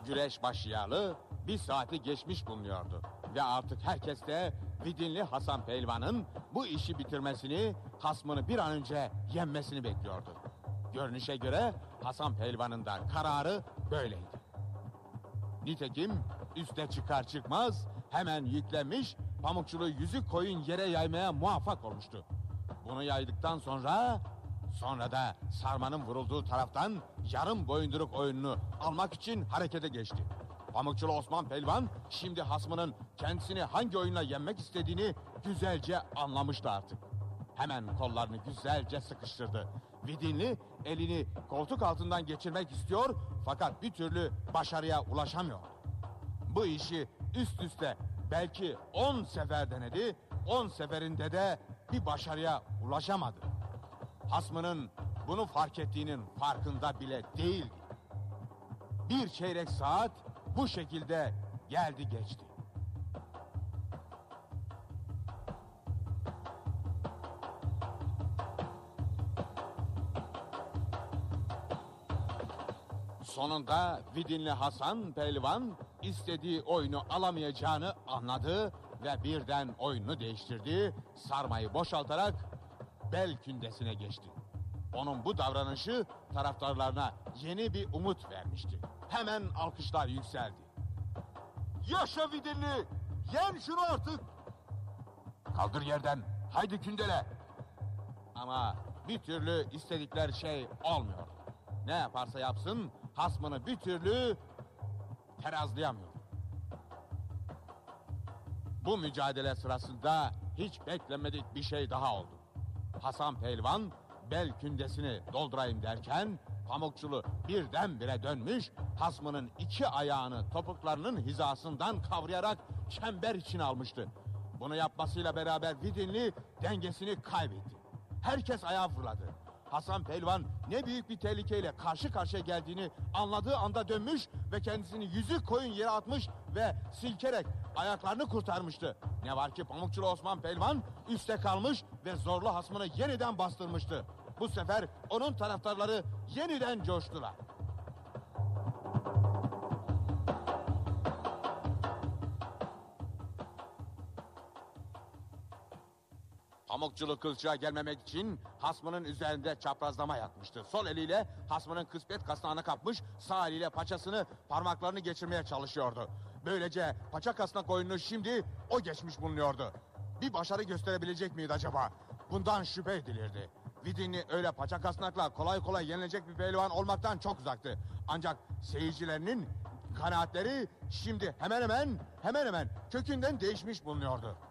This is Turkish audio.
Güreş başlayalı 1 saati geçmiş bulunuyordu. Ve artık herkes de Vidinli Hasan Pehlivan'ın bu işi bitirmesini, hasmını bir an önce yenmesini bekliyordu. Görünüşe göre Hasan Pehlivan'ın da kararı böyleydi. Nitekim üste çıkar çıkmaz hemen yüklenmiş, pamukçulu yüzü koyun yere yaymaya muvaffak olmuştu. Bunu yaydıktan sonra da sarmanın vurulduğu taraftan yarım boyunduruk oyununu almak için harekete geçti. Pamukçulu Osman Pehlivan şimdi hasmının kendisini hangi oyunla yenmek istediğini güzelce anlamıştı artık. Hemen kollarını güzelce sıkıştırdı. Vidinli elini koltuk altından geçirmek istiyor fakat bir türlü başarıya ulaşamıyor. Bu işi üst üste belki 10 sefer denedi, 10 seferinde de bir başarıya ulaşamadı. Hasmının bunu fark ettiğinin farkında bile değildi. 1 çeyrek saat bu şekilde geldi geçti. Sonunda Vidinli Hasan Pehlivan istediği oyunu alamayacağını anladı ve birden oyunu değiştirdi. Sarmayı boşaltarak bel kündesine geçti. Onun bu davranışı taraftarlarına yeni bir umut vermişti. Hemen alkışlar yükseldi. Yaşa Vidinli! Yen şunu artık! Kaldır yerden, haydi kündele! Ama bir türlü istedikleri şey olmuyor. Ne yaparsa yapsın hasmını bir türlü terazlayamıyor. Bu mücadele sırasında hiç beklenmedik bir şey daha oldu. Hasan Pehlivan bel kündesini doldurayım derken pamukçulu birdenbire dönmüş, hasmının 2 ayağını topuklarının hizasından kavrayarak çember içine almıştı. Bunu yapmasıyla beraber Vidinli dengesini kaybetti. Herkes ayağa fırladı. Hasan Pehlivan ne büyük bir tehlikeyle karşı karşıya geldiğini anladığı anda dönmüş ve kendisini yüzü koyun yere atmış ve silkerek ayaklarını kurtarmıştı. Ne var ki pamukçulu Osman Pehlivan üstte kalmış ve zorlu hasmını yeniden bastırmıştı. Bu sefer onun taraftarları yeniden coştular. Pamukçulu kılçığa gelmemek için hasmının üzerinde çaprazlama yatmıştı. Sol eliyle hasmının kısmet kasnağını kapmış, sağ eliyle paçasını, parmaklarını geçirmeye çalışıyordu. Böylece paça kasnak oyununu şimdi o geçmiş bulunuyordu. Bir başarı gösterebilecek miydi acaba? Bundan şüphe edilirdi. Vidinli öyle paça kasnakla kolay kolay yenilecek bir pehlivan olmaktan çok uzaktı. Ancak seyircilerinin kanaatleri şimdi hemen hemen kökünden değişmiş bulunuyordu.